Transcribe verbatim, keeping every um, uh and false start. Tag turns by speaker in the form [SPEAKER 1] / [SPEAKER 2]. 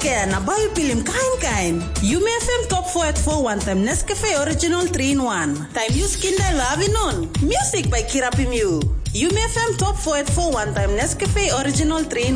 [SPEAKER 1] ke na bayu pilim kain kain. Yume F M top four at four one time Nescafe Original three in one. Time use kinda lavinon. Music by Kirapi Mew. Yume F M top four at four one time Nescafe Original three in one.